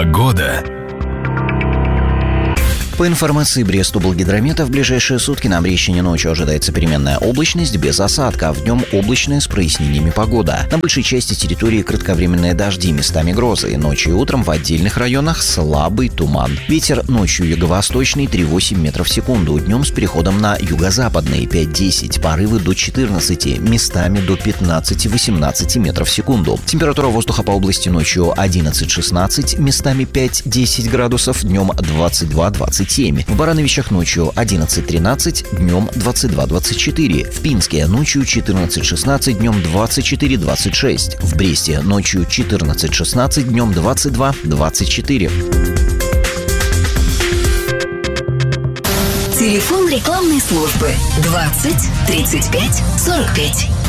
Погода. По информации Брест-Облгидромета, в ближайшие сутки на Брещине ночью ожидается переменная облачность без осадка, а в днем облачная с прояснениями погода. На большей части территории кратковременные дожди, местами грозы. Ночью и утром в отдельных районах слабый туман. Ветер ночью юго-восточный 3,8 метров в секунду, днем с переходом на юго-западный 5-10, порывы до 14, местами до 15-18 метров в секунду. Температура воздуха по области ночью 11-16, местами 5-10 градусов, днем 22-27. В Барановичах ночью 11-13, днем 22-24. В Пинске ночью 14-16, днем 24-26. В Бресте ночью 14-16, днем 22-24. Телефон рекламной службы 20 35 45.